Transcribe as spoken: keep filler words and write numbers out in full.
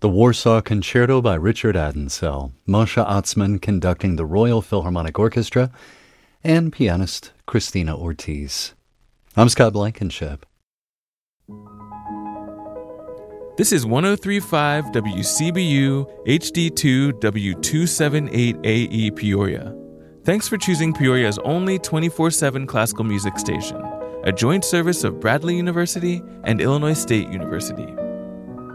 The Warsaw Concerto by Richard Adensell, Moshe Atzman conducting the Royal Philharmonic Orchestra, and pianist Christina Ortiz. I'm Scott Blankenship. This is one oh three point five W C B U H D two W two seventy-eight A E Peoria. Thanks for choosing Peoria's only twenty-four seven classical music station, a joint service of Bradley University and Illinois State University.